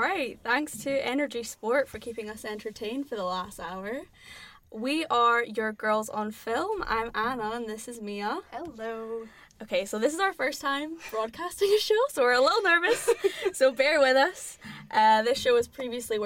right. Thanks to Energy Sport for keeping us entertained for the last hour. We are your Girls on Film. I'm Anna and this is Mia. Hello. Okay, so this is our first time broadcasting a show, so we're a little nervous, so bear with us. This show was previously